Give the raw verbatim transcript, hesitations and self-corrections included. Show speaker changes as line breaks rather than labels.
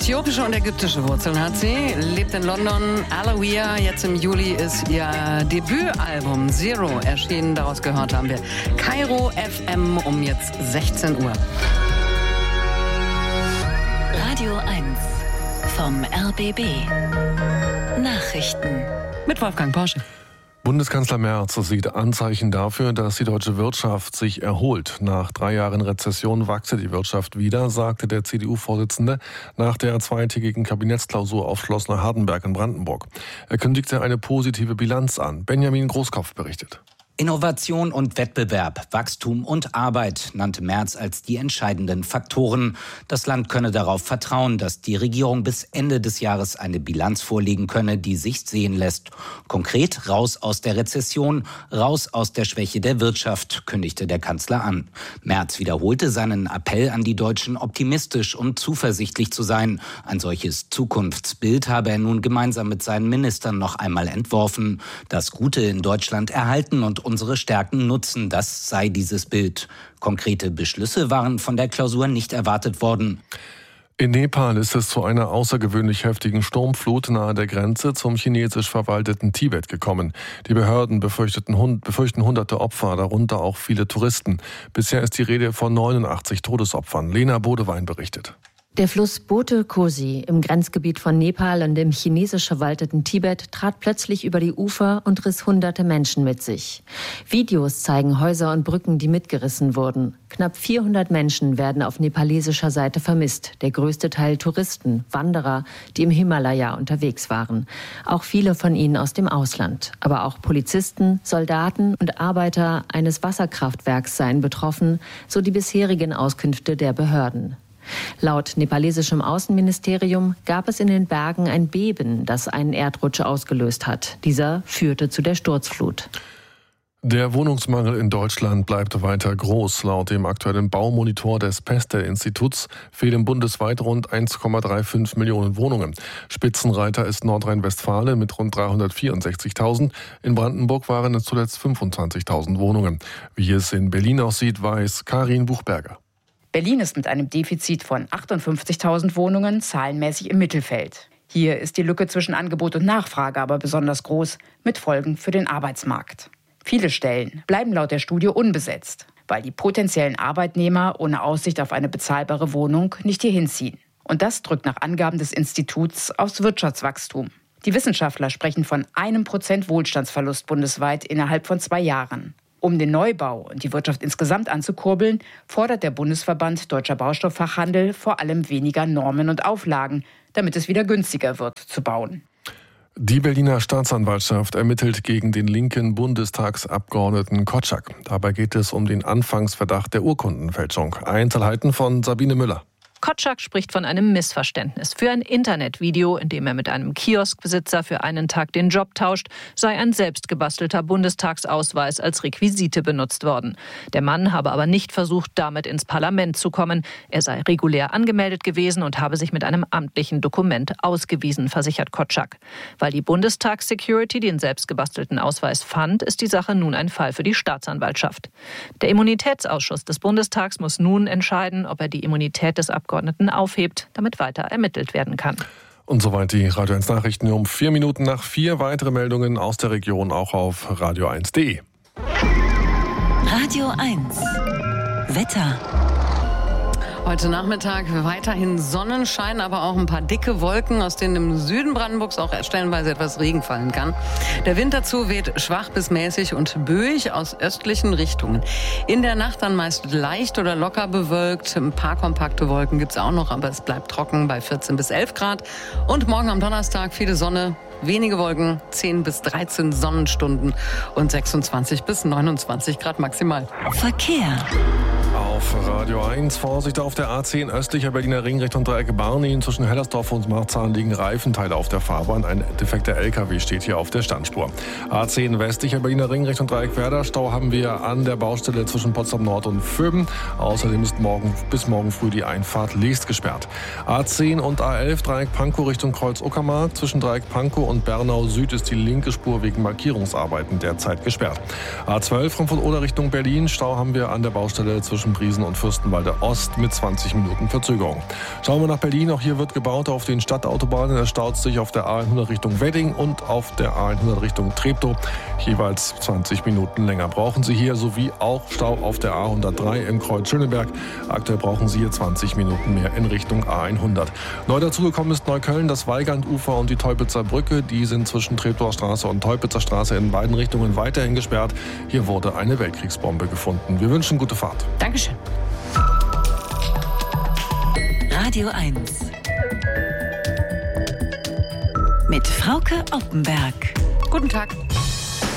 Äthiopische und ägyptische Wurzeln hat sie, lebt in London. Alawiya, jetzt im Juli ist ihr Debütalbum Zero erschienen. Daraus gehört haben wir Kairo F M um jetzt sechzehn Uhr.
Radio eins vom R B B. Nachrichten.
Mit Wolfgang Porsche.
Bundeskanzler Merz sieht Anzeichen dafür, dass die deutsche Wirtschaft sich erholt. Nach drei Jahren Rezession wachse die Wirtschaft wieder, sagte der C D U-Vorsitzende nach der zweitägigen Kabinettsklausur auf Schloss Neuhardenberg in Brandenburg. Er kündigte eine positive Bilanz an. Benjamin Großkopf berichtet.
Innovation und Wettbewerb, Wachstum und Arbeit nannte Merz als die entscheidenden Faktoren. Das Land könne darauf vertrauen, dass die Regierung bis Ende des Jahres eine Bilanz vorlegen könne, die sich sehen lässt. Konkret raus aus der Rezession, raus aus der Schwäche der Wirtschaft, kündigte der Kanzler an. Merz wiederholte seinen Appell an die Deutschen, optimistisch und zuversichtlich zu sein. Ein solches Zukunftsbild habe er nun gemeinsam mit seinen Ministern noch einmal entworfen. Das Gute in Deutschland erhalten und unsere Stärken nutzen, das sei dieses Bild. Konkrete Beschlüsse waren von der Klausur nicht erwartet worden.
In Nepal ist es zu einer außergewöhnlich heftigen Sturmflut nahe der Grenze zum chinesisch verwalteten Tibet gekommen. Die Behörden befürchteten, befürchten hunderte Opfer, darunter auch viele Touristen. Bisher ist die Rede von neunundachtzig Todesopfern. Lena Bodewein berichtet.
Der Fluss Bote Kosi im Grenzgebiet von Nepal und dem chinesisch verwalteten Tibet trat plötzlich über die Ufer und riss hunderte Menschen mit sich. Videos zeigen Häuser und Brücken, die mitgerissen wurden. Knapp vierhundert Menschen werden auf nepalesischer Seite vermisst. Der größte Teil Touristen, Wanderer, die im Himalaya unterwegs waren. Auch viele von ihnen aus dem Ausland. Aber auch Polizisten, Soldaten und Arbeiter eines Wasserkraftwerks seien betroffen, so die bisherigen Auskünfte der Behörden. Laut nepalesischem Außenministerium gab es in den Bergen ein Beben, das einen Erdrutsch ausgelöst hat. Dieser führte zu der Sturzflut.
Der Wohnungsmangel in Deutschland bleibt weiter groß. Laut dem aktuellen Baumonitor des Peste-Instituts fehlen bundesweit rund eins Komma fünfunddreißig Millionen Wohnungen. Spitzenreiter ist Nordrhein-Westfalen mit rund dreihundertvierundsechzigtausend. In Brandenburg waren es zuletzt fünfundzwanzigtausend Wohnungen. Wie es in Berlin aussieht, weiß Karin Buchberger.
Berlin ist mit einem Defizit von achtundfünfzigtausend Wohnungen zahlenmäßig im Mittelfeld. Hier ist die Lücke zwischen Angebot und Nachfrage aber besonders groß, mit Folgen für den Arbeitsmarkt. Viele Stellen bleiben laut der Studie unbesetzt, weil die potenziellen Arbeitnehmer ohne Aussicht auf eine bezahlbare Wohnung nicht hierhin ziehen. Und das drückt nach Angaben des Instituts aufs Wirtschaftswachstum. Die Wissenschaftler sprechen von einem Prozent Wohlstandsverlust bundesweit innerhalb von zwei Jahren. Um den Neubau und die Wirtschaft insgesamt anzukurbeln, fordert der Bundesverband Deutscher Baustofffachhandel vor allem weniger Normen und Auflagen, damit es wieder günstiger wird zu bauen.
Die Berliner Staatsanwaltschaft ermittelt gegen den linken Bundestagsabgeordneten Kotschak. Dabei geht es um den Anfangsverdacht der Urkundenfälschung. Einzelheiten von Sabine Müller.
Kotschak spricht von einem Missverständnis. Für ein Internetvideo, in dem er mit einem Kioskbesitzer für einen Tag den Job tauscht, sei ein selbstgebastelter Bundestagsausweis als Requisite benutzt worden. Der Mann habe aber nicht versucht, damit ins Parlament zu kommen. Er sei regulär angemeldet gewesen und habe sich mit einem amtlichen Dokument ausgewiesen, versichert Kotschak. Weil die Bundestagssecurity den selbstgebastelten Ausweis fand, ist die Sache nun ein Fall für die Staatsanwaltschaft. Der Immunitätsausschuss des Bundestags muss nun entscheiden, ob er die Immunität des Abgeordneten aufhebt, damit weiter ermittelt werden kann.
Und soweit die Radio eins Nachrichten um vier Minuten nach vier. Weitere Meldungen aus der Region auch auf radio eins punkt de.
Radio eins Wetter.
Heute Nachmittag weiterhin Sonnenschein, aber auch ein paar dicke Wolken, aus denen im Süden Brandenburgs auch stellenweise etwas Regen fallen kann. Der Wind dazu weht schwach bis mäßig und böig aus östlichen Richtungen. In der Nacht dann meist leicht oder locker bewölkt. Ein paar kompakte Wolken gibt's auch noch, aber es bleibt trocken bei vierzehn bis elf Grad. Und morgen am Donnerstag viele Sonne, wenige Wolken, zehn bis dreizehn Sonnenstunden und sechsundzwanzig bis neunundzwanzig Grad maximal.
Verkehr.
Auf Radio eins, Vorsicht auf der A zehn östlicher Berliner Ring Richtung Dreieck Barnien. Zwischen Hellersdorf und Marzahn liegen Reifenteile auf der Fahrbahn. Ein defekter L K W steht hier auf der Standspur. A zehn westlicher Berliner Ring Richtung Dreieck Werder. Stau haben wir an der Baustelle zwischen Potsdam Nord und Vöben. Außerdem ist morgen bis morgen früh die Einfahrt Leest gesperrt. A zehn und A elf Dreieck Pankow Richtung Kreuz Uckermark. Zwischen Dreieck Pankow und Bernau Süd ist die linke Spur wegen Markierungsarbeiten derzeit gesperrt. A zwölf Frankfurt-Oder Richtung Berlin. Stau haben wir an der Baustelle zwischen Ostfriesen und Fürstenwalde Ost mit zwanzig Minuten Verzögerung. Schauen wir nach Berlin. Auch hier wird gebaut auf den Stadtautobahnen. Es staut sich auf der A hundert Richtung Wedding und auf der A hundert Richtung Treptow. Jeweils zwanzig Minuten länger brauchen Sie hier, sowie auch Stau auf der A hundertdrei im Kreuz Schöneberg. Aktuell brauchen Sie hier zwanzig Minuten mehr in Richtung A hundert. Neu dazugekommen ist Neukölln, das Weigandufer und die Teupitzer Brücke. Die sind zwischen Treptower Straße und Teupitzer Straße in beiden Richtungen weiterhin gesperrt. Hier wurde eine Weltkriegsbombe gefunden. Wir wünschen gute Fahrt.
Dankeschön.
Radio eins. Mit Frauke Oppenberg.
Guten Tag.